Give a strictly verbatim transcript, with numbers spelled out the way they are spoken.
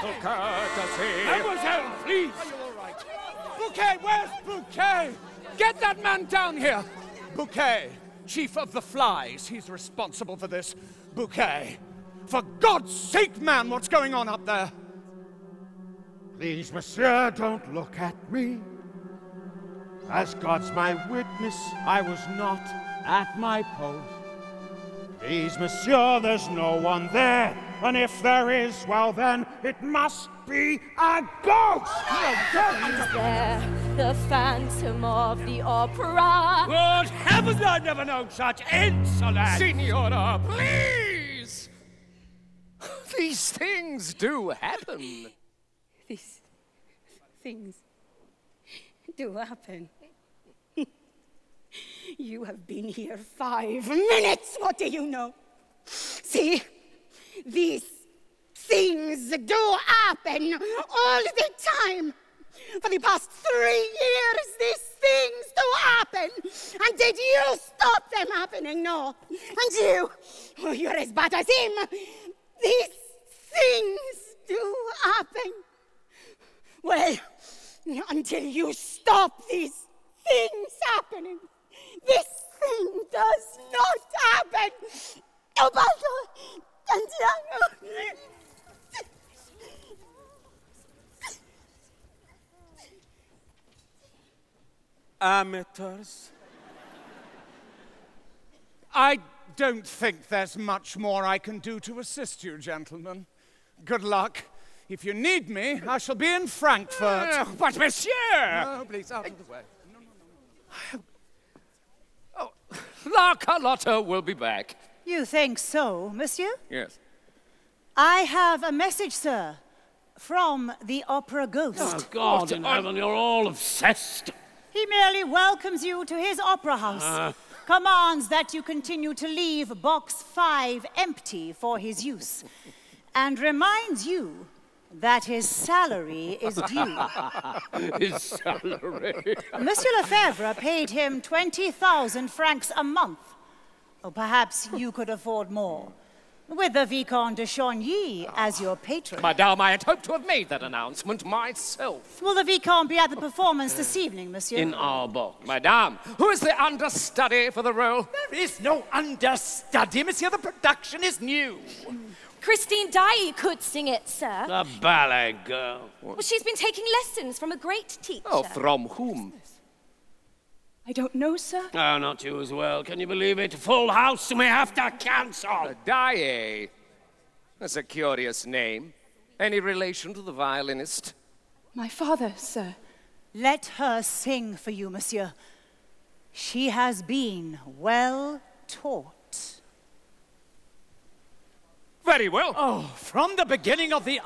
little courtesy. Mademoiselle, please! Are you all right? Bouquet, where's Bouquet? Get that man down here! Bouquet, chief of the flies. He's responsible for this. Bouquet. For God's sake, man, what's going on up there? Please, monsieur, don't look at me. As God's my witness, I was not at my post. Please, monsieur, there's no one there. And if there is, well then, it must be a ghost! Is there the Phantom of the Opera? Good heavens, I've never known such insolence! Signora, please! These things do happen. These things do happen. You have been here five minutes. What do you know? See, these things do happen all the time. For the past three years, these things do happen. And did you stop them happening? No. And you, oh, you're as bad as him. These things do happen. Well, until you stop these things happening, this thing does not happen. Ubaldo Santiago. Amateurs. I don't think there's much more I can do to assist you, gentlemen. Good luck. If you need me, I shall be in Frankfurt. Uh, but, monsieur! No, please, out of the way. No, no, no, no. Oh, La Carlotta will be back. You think so, monsieur? Yes. I have a message, sir, from the opera ghost. Oh, God in heaven, you're all obsessed. He merely welcomes you to his opera house, Uh. commands that you continue to leave box five empty for his use, and reminds you that his salary is due. His salary. Monsieur Lefebvre paid him twenty thousand francs a month. Or perhaps you could afford more, with the Vicomte de Chagny as your patron. Madame, I had hoped to have made that announcement myself. Will the Vicomte be at the performance this evening, monsieur? In our box. Madame, who is the understudy for the role? There is no understudy, monsieur. The production is new. Christine Daae could sing it, sir. The ballet girl. Well, she's been taking lessons from a great teacher. Oh, from whom? I don't know, sir. Oh, not you as well. Can you believe it? Full house and we have to cancel. Daae. That's a curious name. Any relation to the violinist? My father, sir. Let her sing for you, monsieur. She has been well taught. Very well. Oh, from the beginning of the